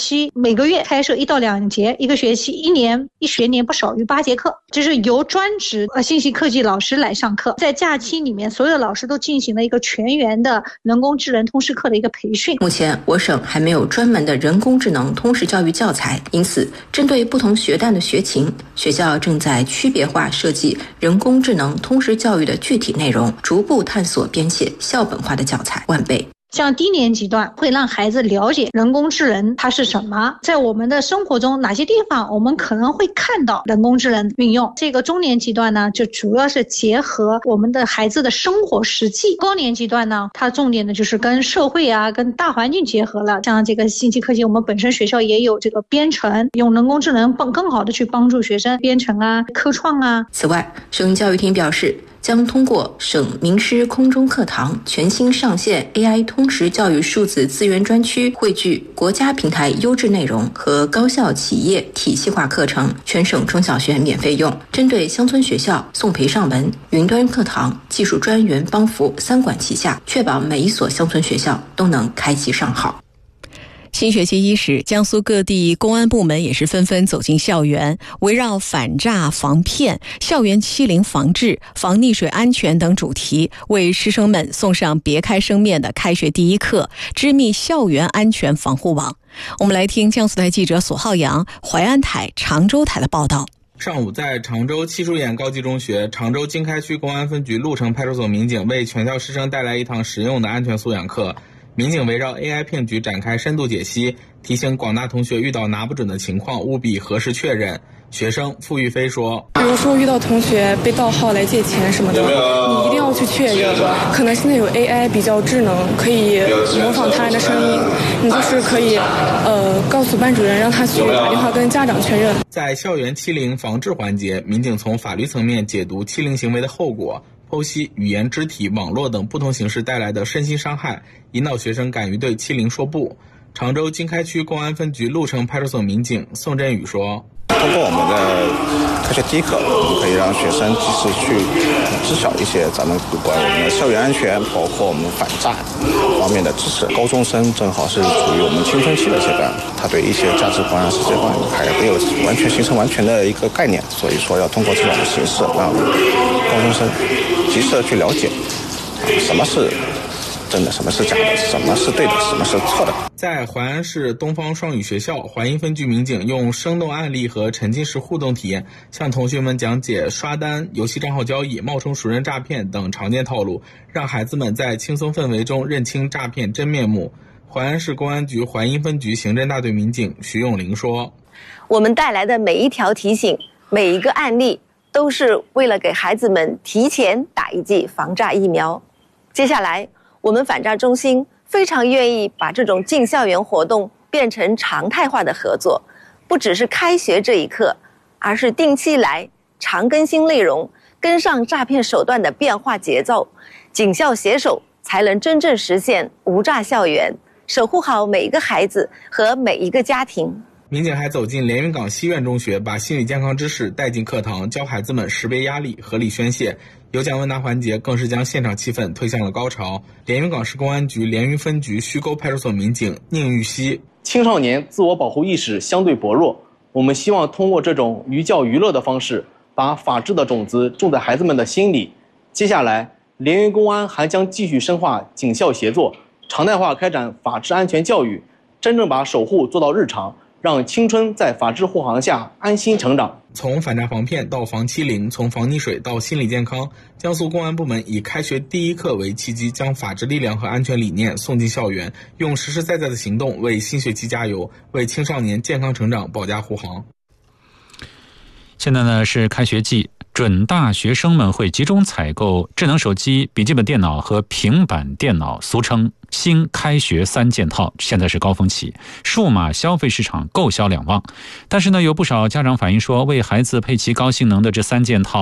期每个月开设1到2节，一个学期一学年不少于8节课，这是由专职信息科技老师来上课。在假期里面，所有的老师都进行了一个全员的人工智能通识课的一个培训。 目前我省还没有专门的人工智能通识教育教材，因此针对不同学段的学情，学校正在区别化设计人工智能通识教育的具体内容，逐步探索编写校本化的教材完备。 像低年级段会让孩子了解人工智能它是什么，在我们的生活中哪些地方我们可能会看到人工智能运用。这个中年级段呢，就主要是结合我们的孩子的生活实际。高年级段呢，它重点的就是跟社会跟大环境结合了。像这个信息科技，我们本身学校也有这个编程，用人工智能更好的去帮助学生编程科创。 此外，省教育厅表示，将通过省名师空中课堂全新上线 AI 通识教育数字资源专区，汇聚国家平台优质内容和高校企业体系化课程，全省中小学免费用。针对乡村学校，送培上门、云端课堂、技术专员帮扶3管齐下，确保每一所乡村学校都能开机上好。 新学期伊始，江苏各地公安部门也是纷纷走进校园，围绕反诈防骗、校园欺凌防治、防溺水安全等主题，为师生们送上别开生面的开学第一课，织密校园安全防护网。我们来听江苏台记者索浩洋、淮安台、常州台的报道。 上午，在常州七叔堰高级中学常州经开区公安分局鹿城派出所民警为全校师生带来一堂实用的安全素养课。民警围绕 AI 骗局展开深度解析，提醒广大同学遇到拿不准的情况务必核实确认。学生付玉飞说， 比如说遇到同学被盗号来借钱什么的，你一定要去确认。可能现在有 AI 比较智能，可以模仿他人的声音，你就是可以告诉班主任，让他去打电话跟家长确认。 在校园欺凌防治环节，民警从法律层面解读欺凌行为的后果，剖析语言、肢体、网络等不同形式带来的身心伤害，引导学生敢于对欺凌说不。常州经开区公安分局鹿城派出所民警宋振宇说， 通过我们的开学第一课，我们可以让学生及时去知晓一些咱们有关我们的校园安全，包括我们反诈方面的知识。高中生正好是处于我们青春期的阶段，他对一些价值观、世界观还没有形成完全的一个概念，所以说要通过这种形式，让高中生及时的去了解什么是真的，什么是假的，什么是对的，什么是错的。 在淮安市东方双语学校，淮阴分局民警用生动案例和沉浸式互动体验，向同学们讲解刷单、游戏账号交易、冒充熟人诈骗等常见套路，让孩子们在轻松氛围中认清诈骗真面目。淮安市公安局淮阴分局刑侦大队民警徐永林说， 我们带来的每一条提醒，每一个案例，都是为了给孩子们提前打一剂防诈疫苗。接下来，我们反诈中心非常愿意把这种进校园活动变成常态化的合作，不只是开学这一刻，而是定期来常更新内容，跟上诈骗手段的变化节奏，警校携手才能真正实现无诈校园，守护好每一个孩子和每一个家庭。 民警还走进连云港西苑中学，把心理健康知识带进课堂，教孩子们识别压力、合理宣泄。有奖问答环节更是将现场气氛推向了高潮。连云港市公安局连云分局虚沟派出所民警宁玉溪， 青少年自我保护意识相对薄弱，我们希望通过这种寓教于乐的方式，把法治的种子种在孩子们的心里。接下来，连云公安还将继续深化警校协作，常态化开展法治安全教育，真正把守护做到日常，让青春在法治护航下安心成长。 从反诈防骗到防欺凌，从防溺水到心理健康，江苏公安部门以开学第一课为契机，将法治力量和安全理念送进校园，用实实在在的行动为新学期加油，为青少年健康成长保驾护航。 现在呢是开学季，准大学生们会集中采购智能手机、笔记本电脑和平板电脑，俗称新开学3件套，现在是高峰期，数码消费市场购销两旺。但是呢，有不少家长反映说，为孩子配齐高性能的这3件套